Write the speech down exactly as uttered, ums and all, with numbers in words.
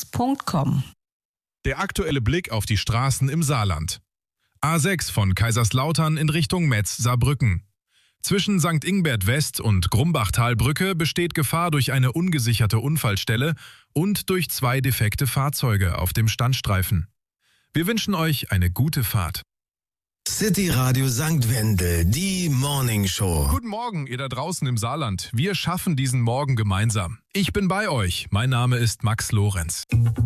punkt com. Der aktuelle Blick auf die Straßen im Saarland. A sechs von Kaiserslautern in Richtung Metz-Saarbrücken. Zwischen Sankt Ingbert West und Grumbachtalbrücke besteht Gefahr durch eine ungesicherte Unfallstelle und durch zwei defekte Fahrzeuge auf dem Standstreifen. Wir wünschen euch eine gute Fahrt. City Radio Sankt Wendel, die Morning Show. Guten Morgen, ihr da draußen im Saarland. Wir schaffen diesen Morgen gemeinsam. Ich bin bei euch. Mein Name ist Max Lorenz.